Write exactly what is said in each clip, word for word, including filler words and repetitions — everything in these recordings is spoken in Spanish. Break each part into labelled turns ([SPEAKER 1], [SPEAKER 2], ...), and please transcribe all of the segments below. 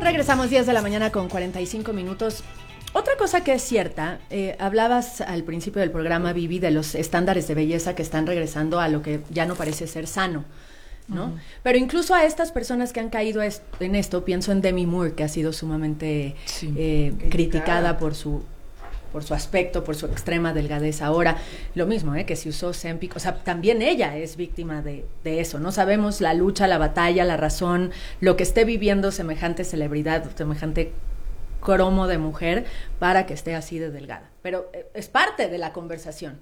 [SPEAKER 1] Regresamos diez de la mañana con cuarenta y cinco minutos. Otra cosa que es cierta, eh, hablabas al principio del programa, Vivi, de los estándares de belleza que están regresando a lo que ya no parece ser sano, ¿no? Uh-huh. Pero incluso a estas personas que han caído est- en esto, pienso en Demi Moore, que ha sido sumamente sí, eh, criticada por su por su aspecto, por su extrema delgadez ahora. Lo mismo, ¿eh? Que si usó Ozempic, o sea, también ella es víctima de, de eso. No sabemos la lucha, la batalla, la razón, lo que esté viviendo semejante celebridad, semejante cromo de mujer para que esté así de delgada. Pero eh, es parte de la conversación.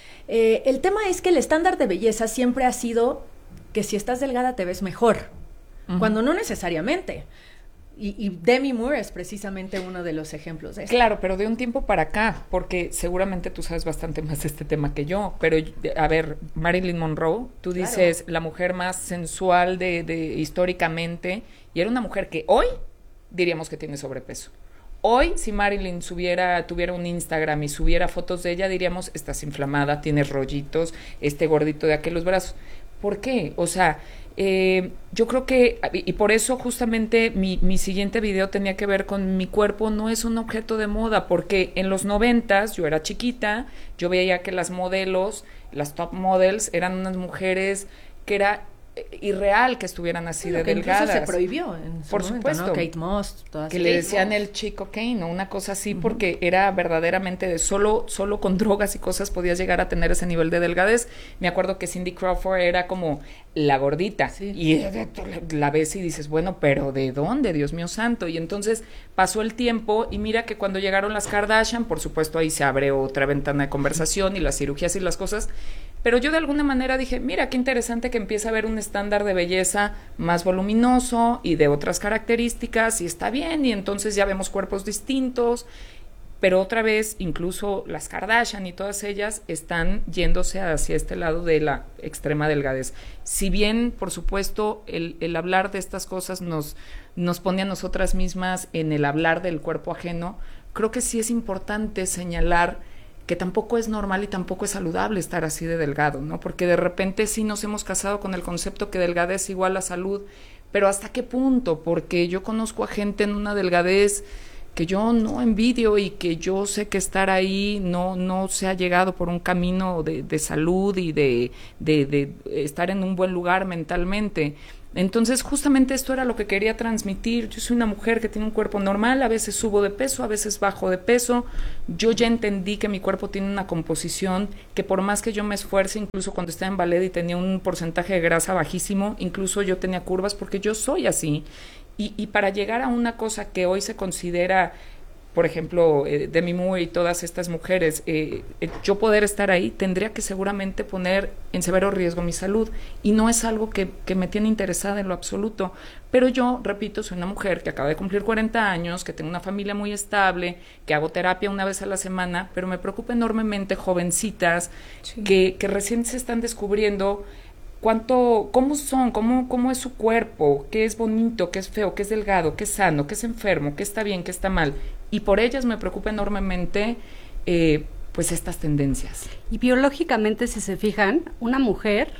[SPEAKER 1] Eh, el tema es que el estándar de belleza siempre ha sido que si estás delgada te ves mejor, uh-huh. cuando no necesariamente. Y, y Demi Moore es precisamente uno de los ejemplos de eso.
[SPEAKER 2] Claro, pero de un tiempo para acá, porque seguramente tú sabes bastante más de este tema que yo, pero a ver, Marilyn Monroe, tú claro. dices la mujer más sensual de, de históricamente, y era una mujer que hoy diríamos que tiene sobrepeso. Hoy, si Marilyn subiera, tuviera un Instagram y subiera fotos de ella, diríamos, estás inflamada, tienes rollitos, este gordito de aquellos brazos. ¿Por qué? O sea, eh, yo creo que, y por eso justamente mi, mi siguiente video tenía que ver con mi cuerpo no es un objeto de moda, porque en los noventas, yo era chiquita, yo veía que las modelos, las top models, eran unas mujeres que era irreal que estuvieran así
[SPEAKER 1] bueno,
[SPEAKER 2] de
[SPEAKER 1] que
[SPEAKER 2] delgadas.
[SPEAKER 1] Incluso se prohibió en su
[SPEAKER 2] Por
[SPEAKER 1] momento,
[SPEAKER 2] supuesto,
[SPEAKER 1] ¿no? Kate Moss, todas
[SPEAKER 2] que
[SPEAKER 1] Kate
[SPEAKER 2] le decían
[SPEAKER 1] Moss.
[SPEAKER 2] el chico Kane o una cosa así, uh-huh. porque era verdaderamente de solo solo con drogas y cosas podías llegar a tener ese nivel de delgadez. Me acuerdo que Cindy Crawford era como la gordita sí. y la ves y dices, bueno, pero ¿de dónde? Dios mío santo. Y entonces pasó el tiempo y mira que cuando llegaron las Kardashian, por supuesto ahí se abre otra ventana de conversación y las cirugías y las cosas. Pero yo de alguna manera dije, mira, qué interesante que empieza a haber un estándar de belleza más voluminoso y de otras características, y está bien, y entonces ya vemos cuerpos distintos, pero otra vez, incluso las Kardashian y todas ellas están yéndose hacia este lado de la extrema delgadez. Si bien, por supuesto, el, el hablar de estas cosas nos, nos pone a nosotras mismas en el hablar del cuerpo ajeno, creo que sí es importante señalar que tampoco es normal y tampoco es saludable estar así de delgado, ¿no? Porque de repente sí nos hemos casado con el concepto que delgadez igual a salud, pero ¿hasta qué punto? Porque yo conozco a gente en una delgadez que yo no envidio y que yo sé que estar ahí no, no se ha llegado por un camino de, de salud y de, de, de estar en un buen lugar mentalmente. Entonces, justamente esto era lo que quería transmitir. Yo soy una mujer que tiene un cuerpo normal, a veces subo de peso, a veces bajo de peso. Yo ya entendí que mi cuerpo tiene una composición que por más que yo me esfuerce, incluso cuando estaba en ballet y tenía un porcentaje de grasa bajísimo, incluso yo tenía curvas porque yo soy así. Y, y para llegar a una cosa que hoy se considera, por ejemplo, eh, Demi Moore y todas estas mujeres, eh, eh, yo poder estar ahí, tendría que seguramente poner en severo riesgo mi salud, y no es algo que, que me tiene interesada en lo absoluto, pero yo, repito, soy una mujer que acaba de cumplir cuarenta años, que tengo una familia muy estable, que hago terapia una vez a la semana, pero me preocupa enormemente jovencitas sí. que, que recién se están descubriendo cuánto, cómo son, cómo, cómo es su cuerpo, qué es bonito, qué es feo, qué es delgado, qué es sano, qué es enfermo, qué está bien, qué está mal. Y por ellas me preocupa enormemente eh, pues estas tendencias.
[SPEAKER 3] Y biológicamente, si se fijan, una mujer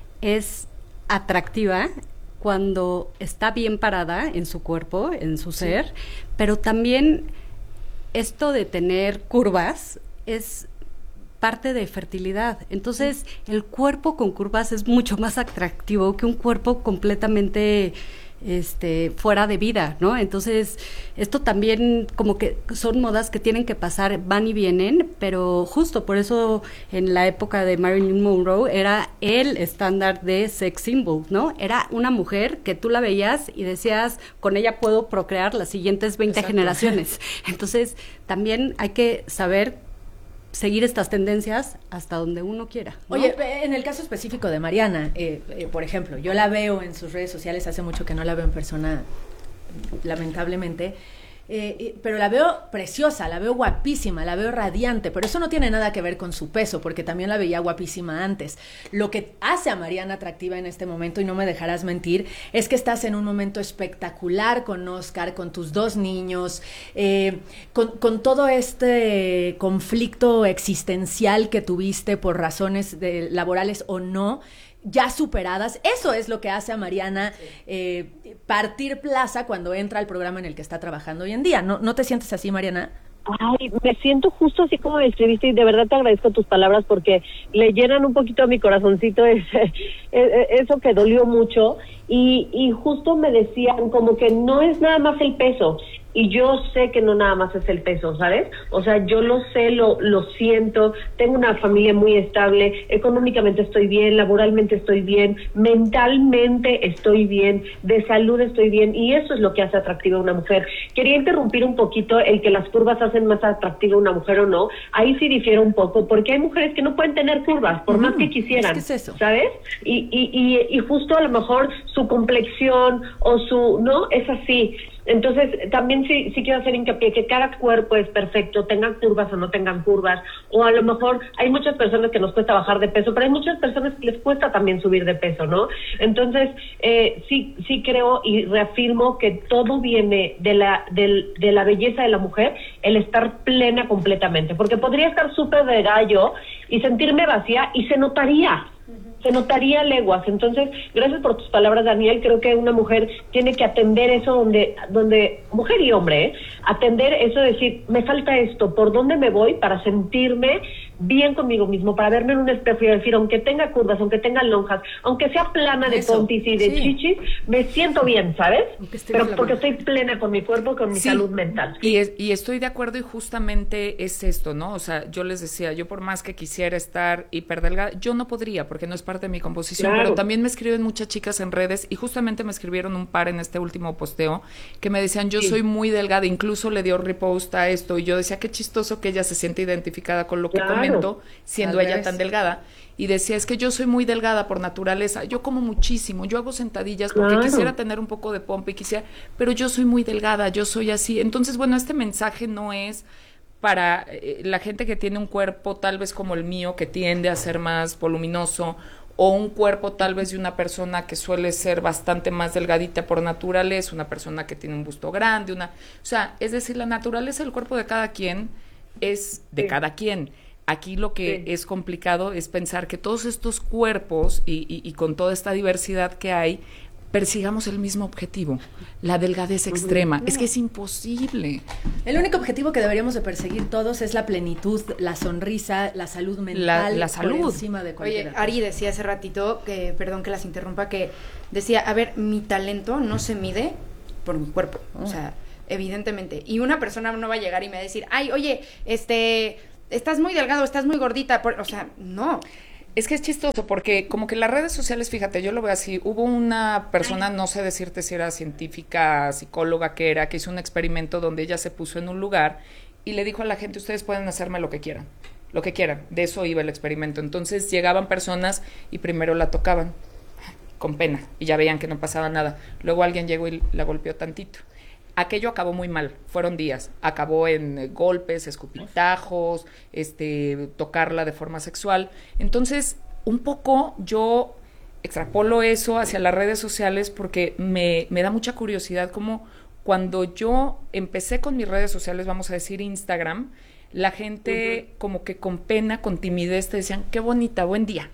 [SPEAKER 3] es atractiva cuando está bien parada en su cuerpo, en su sí. ser, pero también esto de tener curvas es parte de fertilidad. Entonces, sí. el cuerpo con curvas es mucho más atractivo que un cuerpo completamente este fuera de vida, ¿no? Entonces, esto también como que son modas que tienen que pasar, van y vienen, pero justo por eso en la época de Marilyn Monroe era el estándar de sex symbol, ¿no? Era una mujer que tú la veías y decías, con ella puedo procrear las siguientes veinte Exacto. generaciones. Entonces, también hay que saber seguir estas tendencias hasta donde uno quiera, ¿no?
[SPEAKER 1] Oye, en el caso específico de Mariana, eh, eh, por ejemplo, yo la veo en sus redes sociales, hace mucho que no la veo en persona, lamentablemente, eh, eh, pero la veo preciosa, la veo guapísima, la veo radiante, pero eso no tiene nada que ver con su peso, porque también la veía guapísima antes. Lo que hace a Mariana atractiva en este momento, y no me dejarás mentir, es que estás en un momento espectacular con Oscar, con tus dos niños, eh, con, con todo este conflicto existencial que tuviste por razones de, laborales o no, ya superadas. Eso es lo que hace a Mariana eh, partir plaza cuando entra al programa en el que está trabajando hoy en día. ¿No, no te sientes así, Mariana?
[SPEAKER 4] Ay, me siento justo así como me escribiste y de verdad te agradezco tus palabras porque le llenan un poquito a mi corazoncito ese, eso que dolió mucho y, y justo me decían como que no es nada más el peso. Y yo sé que no nada más es el peso, ¿sabes? O sea, yo lo sé, lo, lo siento, tengo una familia muy estable, económicamente estoy bien, laboralmente estoy bien, mentalmente estoy bien, de salud estoy bien, y eso es lo que hace atractiva a una mujer. Quería interrumpir un poquito el que las curvas hacen más atractiva a una mujer o no, ahí sí difiere un poco, porque hay mujeres que no pueden tener curvas, por mm, más que quisieran,
[SPEAKER 1] es que es eso.
[SPEAKER 4] ¿Sabes? Y, y, y, y justo a lo mejor su complexión o su, ¿no? Es así. Entonces, también sí, sí quiero hacer hincapié que cada cuerpo es perfecto, tengan curvas o no tengan curvas, o a lo mejor hay muchas personas que nos cuesta bajar de peso, pero hay muchas personas que les cuesta también subir de peso, ¿no? Entonces, eh, sí sí creo y reafirmo que todo viene de la del, de la belleza de la mujer, el estar plena completamente, porque podría estar súper de gallo y sentirme vacía y se notaría. Se notaría leguas. Entonces, gracias por tus palabras, Daniel. Creo que una mujer tiene que atender eso donde, donde mujer y hombre, ¿eh? atender eso, decir, me falta esto, ¿por dónde me voy para sentirme bien conmigo mismo, para verme en un espejo y decir, aunque tenga curvas, aunque tenga lonjas, aunque sea plana de
[SPEAKER 1] eso,
[SPEAKER 4] pontis y de sí. chichis, me siento bien, ¿sabes? Pero porque estoy plena con mi cuerpo, con mi
[SPEAKER 2] sí.
[SPEAKER 4] salud mental.
[SPEAKER 2] Y, es, y estoy de acuerdo y justamente es esto, ¿no? O sea, yo les decía, yo por más que quisiera estar hiperdelgada, yo no podría porque no es parte de mi composición, claro. Pero también me escriben muchas chicas en redes y justamente me escribieron un par en este último posteo que me decían, yo sí. soy muy delgada, incluso le dio repost a esto y yo decía, qué chistoso que ella se siente identificada con lo que claro. comento, siendo Tal ella vez. tan delgada. Y decía, es que yo soy muy delgada por naturaleza, yo como muchísimo, yo hago sentadillas porque claro. quisiera tener un poco de pompa y quisiera, pero yo soy muy delgada, yo soy así. Entonces, bueno, este mensaje no es para eh, la gente que tiene un cuerpo tal vez como el mío, que tiende a ser más voluminoso, o un cuerpo tal vez de una persona que suele ser bastante más delgadita por naturaleza, una persona que tiene un busto grande, una, o sea, es decir, la naturaleza del cuerpo de cada quien es de sí. cada quien. Aquí lo que sí. es complicado es pensar que todos estos cuerpos y, y, y con toda esta diversidad que hay, persigamos el mismo objetivo, la delgadez extrema. No. Es que es imposible.
[SPEAKER 1] El único objetivo que deberíamos de perseguir todos es la plenitud, la sonrisa, la salud mental.
[SPEAKER 2] La, la salud.
[SPEAKER 1] Por encima de cualquier
[SPEAKER 5] Oye, Ari decía hace ratito, que perdón que las interrumpa, que decía, a ver, mi talento no se mide por mi cuerpo. Oh. O sea, evidentemente. Y una persona no va a llegar y me va a decir, ay, oye, este... estás muy delgado, estás muy gordita, por, o sea, no.
[SPEAKER 2] Es que es chistoso porque como que las redes sociales, fíjate, yo lo veo así, hubo una persona, no sé decirte si era científica, psicóloga, que era, que hizo un experimento donde ella se puso en un lugar y le dijo a la gente, ustedes pueden hacerme lo que quieran, lo que quieran, de eso iba el experimento. Entonces llegaban personas y primero la tocaban con pena y ya veían que no pasaba nada, luego alguien llegó y la golpeó tantito. Aquello acabó muy mal, fueron días, acabó en eh, golpes, escupitajos, este, tocarla de forma sexual. Entonces, un poco yo extrapolo eso hacia las redes sociales porque me, me da mucha curiosidad cómo cuando yo empecé con mis redes sociales, vamos a decir Instagram, la gente uh-huh. como que con pena, con timidez te decían, qué bonita, buen día.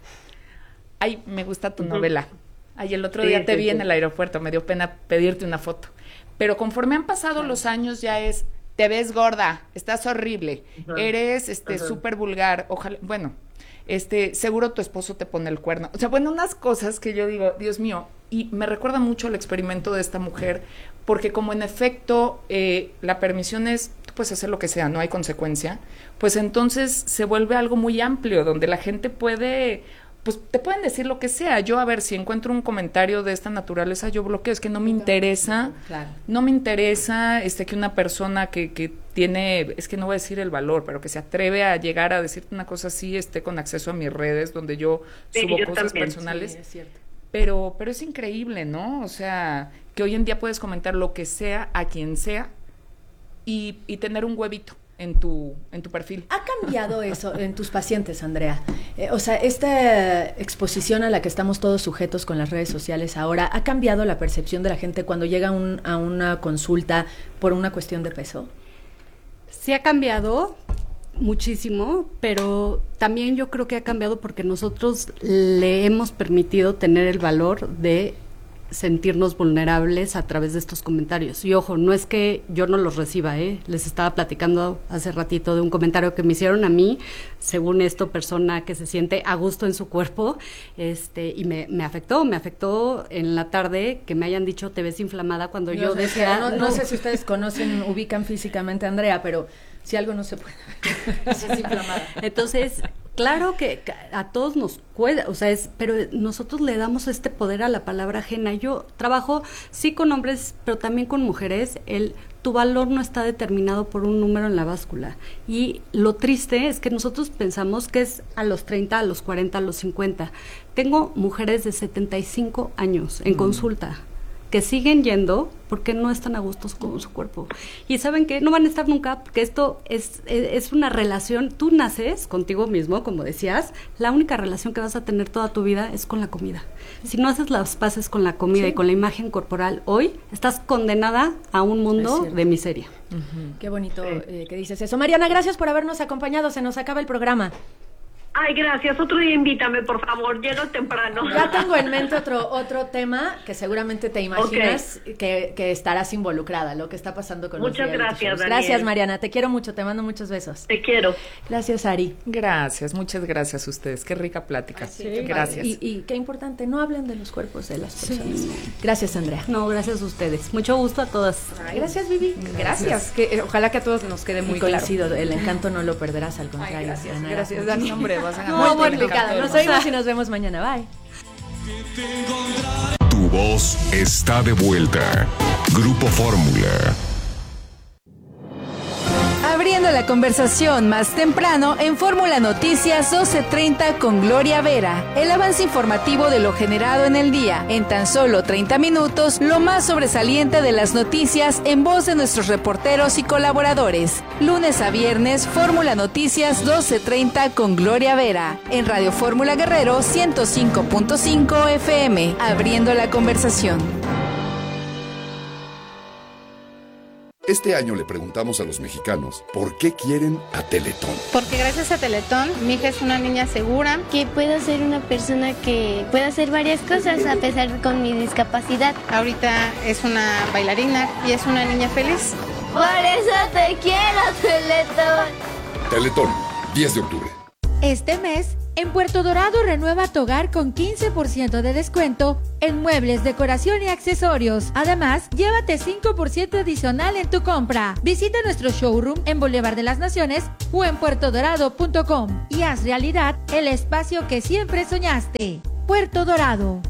[SPEAKER 2] Ay, me gusta tu uh-huh. novela. Ay, el otro sí, día te sí, vi sí. en el aeropuerto, me dio pena pedirte una foto. Pero conforme han pasado claro. los años ya es, te ves gorda, estás horrible, uh-huh. eres este súper uh-huh. vulgar, ojalá, bueno, este, seguro tu esposo te pone el cuerno. O sea, bueno, unas cosas que yo digo, Dios mío, y me recuerda mucho el experimento de esta mujer, porque como en efecto eh, la permisión es, tú puedes hacer lo que sea, no hay consecuencia, pues entonces se vuelve algo muy amplio, donde la gente puede... pues te pueden decir lo que sea. Yo, a ver, si encuentro un comentario de esta naturaleza, yo bloqueo, es que no me interesa,
[SPEAKER 1] claro.
[SPEAKER 2] no me interesa este que una persona que, que tiene, es que no voy a decir el valor, pero que se atreve a llegar a decirte una cosa así, esté con acceso a mis redes, donde yo
[SPEAKER 4] sí,
[SPEAKER 2] subo
[SPEAKER 4] yo
[SPEAKER 2] cosas
[SPEAKER 4] también.
[SPEAKER 2] personales.
[SPEAKER 1] Sí, es cierto.
[SPEAKER 2] Pero, pero es increíble, ¿no? O sea, que hoy en día puedes comentar lo que sea, a quien sea, y, y tener un huevito en tu en tu perfil.
[SPEAKER 1] ¿Ha cambiado eso en tus pacientes, Andrea? Eh, o sea, esta exposición a la que estamos todos sujetos con las redes sociales ahora, ¿ha cambiado la percepción de la gente cuando llega un, a una consulta por una cuestión de peso?
[SPEAKER 3] Sí ha cambiado muchísimo, pero también yo creo que ha cambiado porque nosotros le hemos permitido tener el valor de sentirnos vulnerables a través de estos comentarios. Y ojo, no es que yo no los reciba, ¿eh? Les estaba platicando hace ratito de un comentario que me hicieron a mí, según esto, persona que se siente a gusto en su cuerpo, este, y me, me afectó, me afectó en la tarde que me hayan dicho te ves inflamada cuando yo, yo decía...
[SPEAKER 1] No, no, no sé si ustedes conocen, ubican físicamente a Andrea, pero si algo no se puede es inflamada.
[SPEAKER 3] Entonces... Claro que a todos nos puede, o sea, es, pero nosotros le damos este poder a la palabra ajena. Yo trabajo sí con hombres, pero también con mujeres. El tu valor no está determinado por un número en la báscula. Y lo triste es que nosotros pensamos que es a los treinta, a los cuarenta, a los cincuenta. Tengo mujeres de setenta y cinco años en mm. consulta que siguen yendo porque no están a gusto con su cuerpo. Y ¿saben qué? No van a estar nunca, porque esto es, es, es una relación, tú naces contigo mismo, como decías, la única relación que vas a tener toda tu vida es con la comida. Si no haces las paces con la comida sí. y con la imagen corporal hoy, estás condenada a un mundo de miseria.
[SPEAKER 1] Uh-huh. Qué bonito eh, que dices eso. Mariana, gracias por habernos acompañado, se nos acaba el programa.
[SPEAKER 4] Ay, gracias. Otro día invítame, por favor. Llego temprano.
[SPEAKER 1] Ya tengo en mente otro otro tema que seguramente te imaginas okay. que, que estarás involucrada, lo que está pasando con
[SPEAKER 4] Muchas
[SPEAKER 1] los
[SPEAKER 4] gracias, Daniel.
[SPEAKER 1] Gracias, Mariana. Te quiero mucho. Te mando muchos besos.
[SPEAKER 4] Te quiero.
[SPEAKER 1] Gracias, Ari.
[SPEAKER 2] Gracias. Muchas gracias a ustedes. Qué rica plática. Ay, sí, gracias.
[SPEAKER 1] Y, y qué importante, no hablen de los cuerpos de las personas. Sí. Gracias, Andrea.
[SPEAKER 3] No, gracias a ustedes. Mucho gusto a todas.
[SPEAKER 1] Ay, gracias, Vivi.
[SPEAKER 5] Gracias. gracias. Que, eh, ojalá que a todos nos quede muy
[SPEAKER 1] y coincido. Claro. El encanto no lo perderás, al contrario. Ay,
[SPEAKER 5] gracias.
[SPEAKER 1] Ana.
[SPEAKER 5] Gracias, Dani.
[SPEAKER 2] Hombre, vas a
[SPEAKER 1] ganar. Muy complicado. Nos oímos y nos vemos mañana. Bye.
[SPEAKER 6] Tu voz está de vuelta. Grupo Fórmula.
[SPEAKER 7] Abriendo la conversación más temprano en Fórmula Noticias doce treinta con Gloria Vera. El avance informativo de lo generado en el día. En tan solo treinta minutos, lo más sobresaliente de las noticias en voz de nuestros reporteros y colaboradores. Lunes a viernes, Fórmula Noticias doce treinta con Gloria Vera. En Radio Fórmula Guerrero ciento cinco punto cinco F M. Abriendo la conversación.
[SPEAKER 8] Este año le preguntamos a los mexicanos por qué quieren a Teletón.
[SPEAKER 9] Porque gracias a Teletón, mi hija es una niña segura.
[SPEAKER 10] Que puedo ser una persona que pueda hacer varias cosas a pesar de con mi discapacidad.
[SPEAKER 9] Ahorita es una bailarina y es una niña feliz.
[SPEAKER 10] Por eso te quiero, Teletón.
[SPEAKER 8] Teletón, diez de octubre.
[SPEAKER 11] Este mes, en Puerto Dorado renueva tu hogar con quince por ciento de descuento en muebles, decoración y accesorios. Además, llévate cinco por ciento adicional en tu compra. Visita nuestro showroom en Boulevard de las Naciones o en puerto dorado punto com y haz realidad el espacio que siempre soñaste. Puerto Dorado.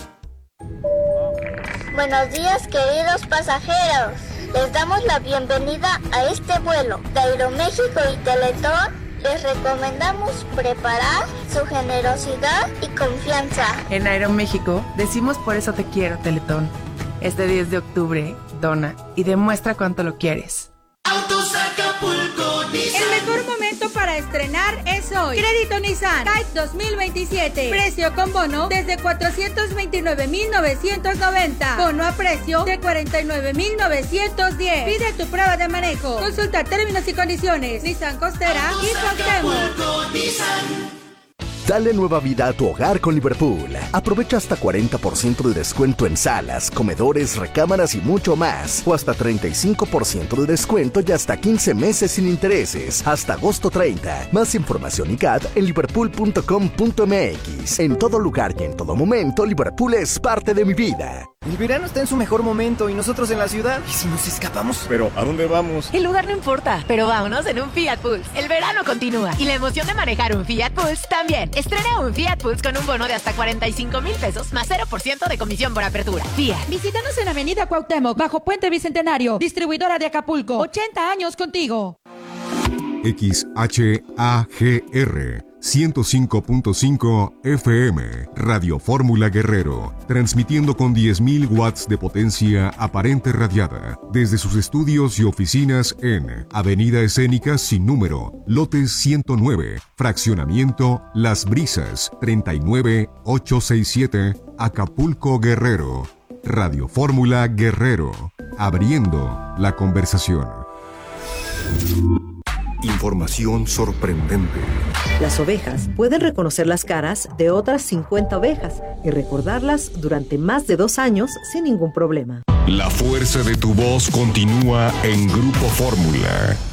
[SPEAKER 12] Buenos días, queridos pasajeros. Les damos la bienvenida a este vuelo de Aeroméxico y Teletón. Les recomendamos preparar su generosidad y confianza.
[SPEAKER 13] En Aeroméxico decimos por eso te quiero, Teletón. Este diez de octubre, dona y demuestra cuánto lo quieres.
[SPEAKER 14] Autos Acapulco Nissan.
[SPEAKER 11] El mejor momento para estrenar es hoy. Crédito Nissan Kite dos mil veintisiete. Precio con bono desde cuatrocientos veintinueve mil novecientos noventa. Bono a precio de cuarenta y nueve mil novecientos diez. Pide tu prueba de manejo. Consulta términos y condiciones. Nissan Costera y Cuauhtémoc.
[SPEAKER 15] Dale nueva vida a tu hogar con Liverpool. Aprovecha hasta cuarenta por ciento de descuento en salas, comedores, recámaras y mucho más. O hasta treinta y cinco por ciento de descuento y hasta quince meses sin intereses. Hasta agosto treinta. Más información y C A D en liverpool punto com punto m x. En todo lugar y en todo momento, Liverpool es parte de mi vida.
[SPEAKER 16] El verano está en su mejor momento y nosotros en la ciudad. ¿Y si nos escapamos?
[SPEAKER 17] ¿Pero a dónde vamos?
[SPEAKER 18] El lugar no importa, pero vámonos en un Fiat Pulse. El verano continúa y la emoción de manejar un Fiat Pulse también. Estrena un Fiat Pulse con un bono de hasta cuarenta y cinco mil pesos más cero por ciento de comisión por apertura. Fiat.
[SPEAKER 11] Visítanos en Avenida Cuauhtémoc, bajo Puente Bicentenario. Distribuidora de Acapulco. ochenta años contigo.
[SPEAKER 6] X H A G R ciento cinco punto cinco F M, Radio Fórmula Guerrero, transmitiendo con diez mil watts de potencia aparente radiada, desde sus estudios y oficinas en Avenida Escénica sin número, lotes ciento nueve, fraccionamiento Las Brisas, treinta y nueve mil ochocientos sesenta y siete, Acapulco, Guerrero. Radio Fórmula Guerrero, abriendo la conversación. Información sorprendente.
[SPEAKER 17] Las ovejas pueden reconocer las caras de otras cincuenta ovejas y recordarlas durante más de dos años sin ningún problema.
[SPEAKER 6] La fuerza de tu voz continúa en Grupo Fórmula.